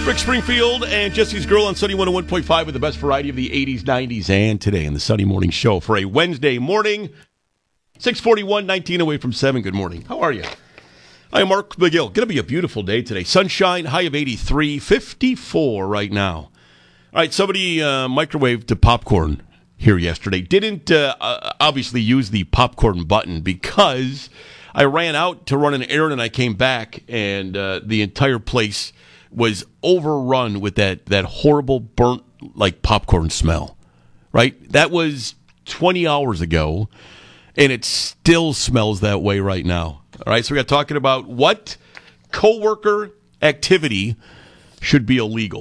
Rick Springfield and Jesse's Girl on Sunny 101.5 with the best variety of the 80s, 90s, and today in the Sunny Morning Show for a Wednesday morning. 6:41, 19 away from 7. Good morning. How are you? I am Mark McGill. Going to be a beautiful day today. Sunshine, high of 83, 54 right now. All right, somebody microwaved the popcorn here yesterday. Didn't obviously use the popcorn button because I ran out to run an errand and I came back and the entire place was overrun with that horrible burnt like popcorn smell. Right? That was 20 hours ago and it still smells that way right now. All right, so we got talking about what coworker activity should be illegal.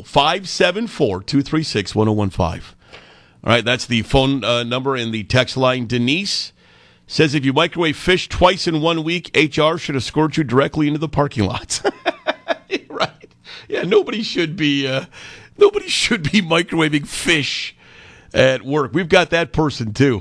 574-236-1015. All right, that's the phone number and the text line. Denise says if you microwave fish twice in 1 week, HR should escort you directly into the parking lot. Right. Yeah, nobody should be microwaving fish at work. We've got that person too.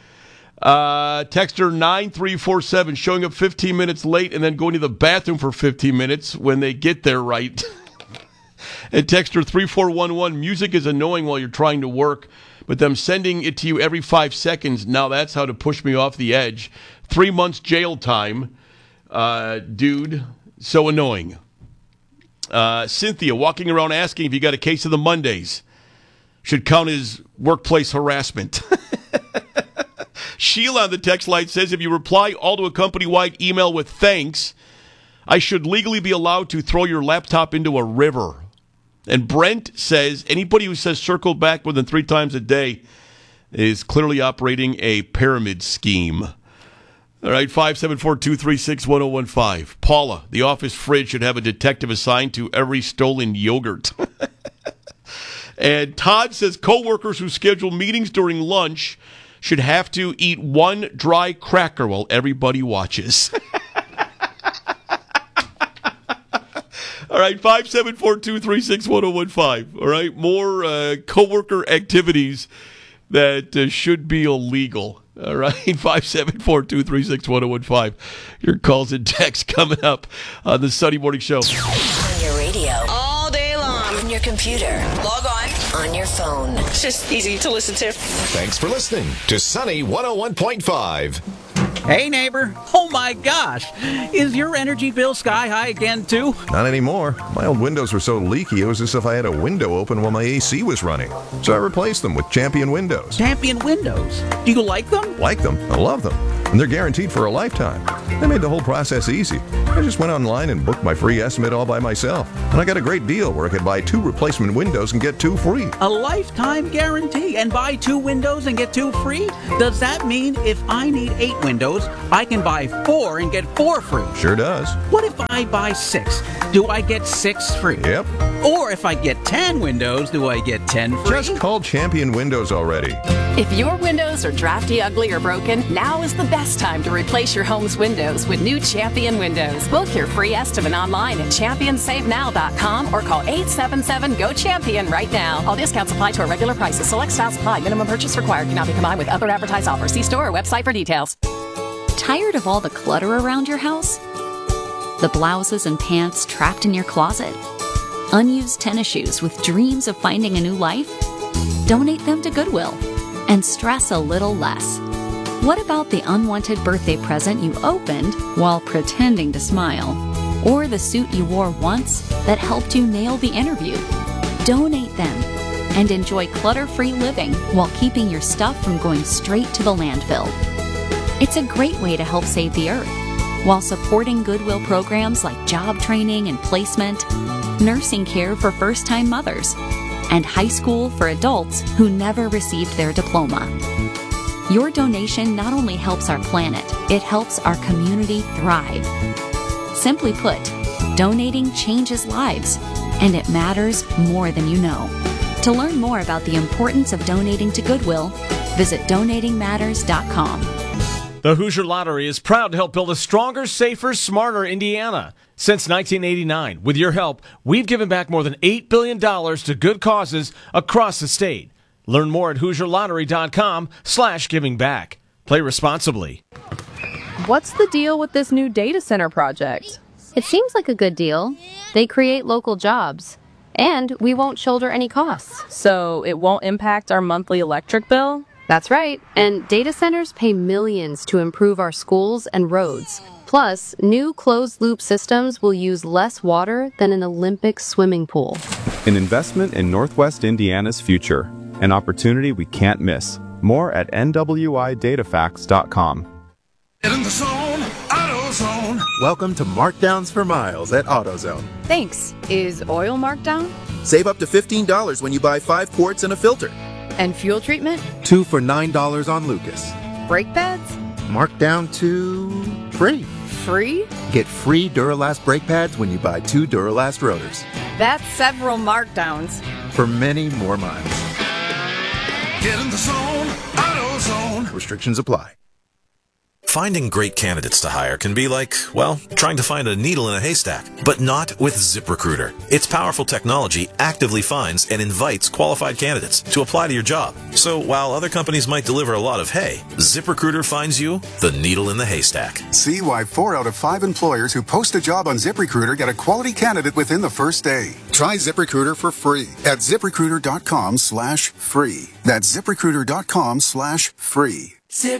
Texter 9347 showing up 15 minutes late and then going to the bathroom for 15 minutes when they get there right. And Texter 3411, music is annoying while you're trying to work, but them sending it to you every 5 seconds, now that's how to push me off the edge. 3 months jail time. Dude, so annoying. Cynthia walking around asking if you got a case of the Mondays. Should count as workplace harassment. Sheila on the text line says if you reply all to a company-wide email with thanks, I should legally be allowed to throw your laptop into a river. And Brent says anybody who says circle back more than 3 times a day is clearly operating a pyramid scheme. All right, 574-236-1015. Paula, the office fridge should have a detective assigned to every stolen yogurt. And Todd says coworkers who schedule meetings during lunch should have to eat one dry cracker while everybody watches. All right, 574-236-1015. All right, more coworker activities that should be illegal. All right, 574-236-1015. Your calls and texts coming up on the Sunday Morning Show. On your radio. All day long. On your computer. Log on your phone. It's just easy to listen to. Thanks for listening to Sunny 101.5. Hey, neighbor. Oh, my gosh. Is your energy bill sky high again, too? Not anymore. My old windows were so leaky, it was as if I had a window open while my AC was running. So I replaced them with Champion windows. Champion windows? Do you like them? Like them. I love them. And they're guaranteed for a lifetime. They made the whole process easy. I just went online and booked my free estimate all by myself. And I got a great deal where I could buy 2 replacement windows and get 2 free. A lifetime guarantee and buy 2 windows and get 2 free? Does that mean if I need 8 windows, I can buy 4 and get 4 free? Sure does. What if I buy 6? Do I get 6 free? Yep. Or if I get 10 windows, do I get 10 free? Just call Champion Windows already. If your windows are drafty, ugly, or broken, now is the best time to replace your home's windows with new Champion Windows. Book your free estimate online at championsavenow.com or call 877-GO-CHAMPION right now. All discounts apply to our regular prices. Select styles apply. Minimum purchase required. Cannot be combined with other advertised offers. See store or website for details. Tired of all the clutter around your house? The blouses and pants trapped in your closet? Unused tennis shoes with dreams of finding a new life? Donate them to Goodwill and stress a little less. What about the unwanted birthday present you opened while pretending to smile? Or the suit you wore once that helped you nail the interview? Donate them and enjoy clutter-free living while keeping your stuff from going straight to the landfill. It's a great way to help save the earth while supporting Goodwill programs like job training and placement, nursing care for first-time mothers, and high school for adults who never received their diploma. Your donation not only helps our planet, it helps our community thrive. Simply put, donating changes lives, and it matters more than you know. To learn more about the importance of donating to Goodwill, visit donatingmatters.com. The Hoosier Lottery is proud to help build a stronger, safer, smarter Indiana. Since 1989, with your help, we've given back more than $8 billion to good causes across the state. Learn more at HoosierLottery.com/givingback. Play responsibly. What's the deal with this new data center project? It seems like a good deal. They create local jobs. And we won't shoulder any costs. So it won't impact our monthly electric bill? That's right. And data centers pay millions to improve our schools and roads. Plus, new closed-loop systems will use less water than an Olympic swimming pool. An investment in Northwest Indiana's future. An opportunity we can't miss. More at NWIDataFacts.com. Get in the zone, AutoZone. Welcome to Markdowns for Miles at AutoZone. Thanks. Is oil marked down? Save up to $15 when you buy 5 quarts and a filter. And fuel treatment? 2 for $9 on Lucas. Brake pads? Marked down to free. Free? Get free Duralast brake pads when you buy 2 Duralast rotors. That's several markdowns. For many more miles. Get in the zone, AutoZone. Restrictions apply. Finding great candidates to hire can be like, well, trying to find a needle in a haystack, but not with ZipRecruiter. Its powerful technology actively finds and invites qualified candidates to apply to your job. So while other companies might deliver a lot of hay, ZipRecruiter finds you the needle in the haystack. See why 4 out of 5 employers who post a job on ZipRecruiter get a quality candidate within the first day. Try ZipRecruiter for free at ZipRecruiter.com/free. That's ZipRecruiter.com/free.